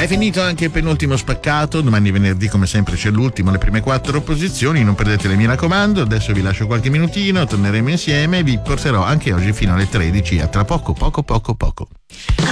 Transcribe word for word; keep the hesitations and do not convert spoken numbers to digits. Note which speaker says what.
Speaker 1: finito anche il penultimo spaccato. Domani venerdì come sempre c'è l'ultimo, le prime quattro posizioni, non perdetele, mi raccomando. Adesso vi lascio qualche minutino, torneremo insieme e vi porterò anche oggi fino alle tredici. A tra poco, poco, poco, poco.